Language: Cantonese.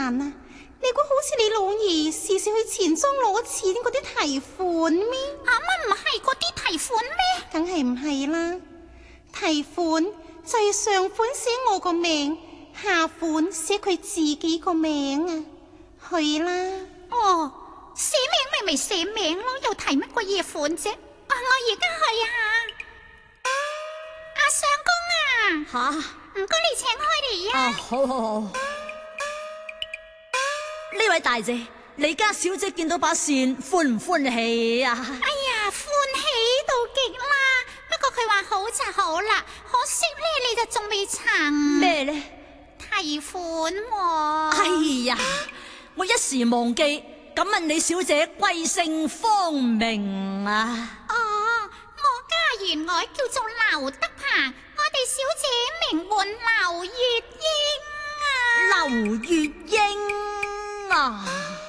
難啊！你估好似你老兒時時去錢莊攞錢嗰啲提款咩？ 乜唔係嗰啲提款咩？ 梗係唔係啦，提款就係上款寫我個名，下款寫佢自己個名啊！去啦！ 哦，寫名咪寫名咯，又提乜鬼嘢款啫？我而家去啊！阿相公啊，唔該你請開嚟啊！ 好好好。呢位大姐，你家小姐見到把扇歡唔歡喜啊？ 哎呀，歡喜到極啦！不過佢話好就好啦，可惜咧你就仲未曾咩呢？ 提款喎。 哎呀，我一時忘記，敢問你小姐貴姓芳名啊？ 哦，我家原來叫做劉德鵬，我哋小姐名喚劉月英啊。 劉月英啊！